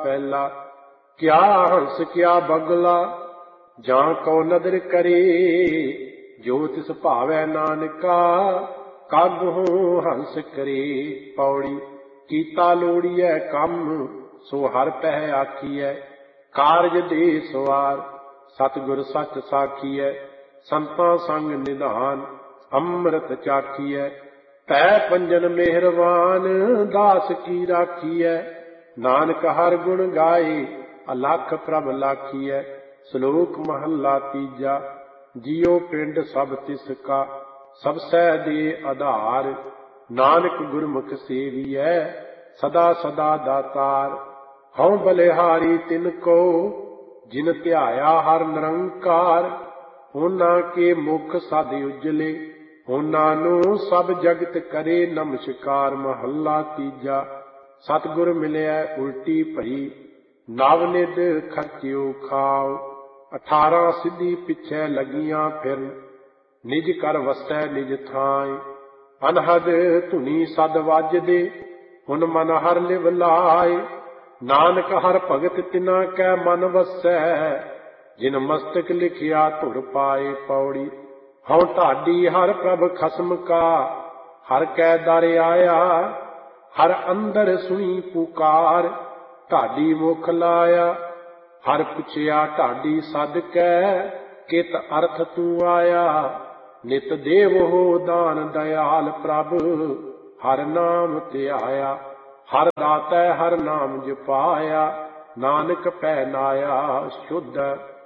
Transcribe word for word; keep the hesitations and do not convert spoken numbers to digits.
फैला। क्या हंस क्या बगला जां को नदर करे, जो तिस भावै नानका कागहु हंस करे। पौड़ी कीता लोड़िए कम सो हर पह आखिए, कारज दे सवार सतगुर सच साखिए। संतां संग निधान अमृत चाखिए, पै पंजन मेहरबान दास की राखिए। नानक हर गुण गाए अलख प्रभ लाखिए। श्लोक महला तीजा। जियो पिंड सब तिसका सब सै दे आधार, नानक गुरमुख सेवियै सदा सदा दातार। हऊँ बलिहारी तिनको जिन ध्याया हर निरंकार, ਉਹਨਾਂ के मुख सद उजले ਉਹਨਾਂ ਨੂੰ सब जगत करे नमस्कार। महला तीजा। सतगुर मिलिया उल्टी भई नव निध खर्चियो खाओ, अठारह सिद्धि पिछे लगियां फिर निज कर वसै निज थाय। अनहद धुनी सद वजदे हुन मन हर लिव लाए, नानक हर भगत तिना कै मन वसै, जिन मस्तक लिखिया धुर पाए। पौड़ी हऊँ ढाडी हर प्रभ खसम का हर कै दर आया, हर अंदर सुनी पुकार ढाडी मुख लाया। हर पुछिया ढाडी सद कै कित अर्थ तू आया, नित देव हो दान दयाल प्रभ हर नाम ध्याया। हर दातै हर नाम जपाया, नानक पै नाया शुद्ध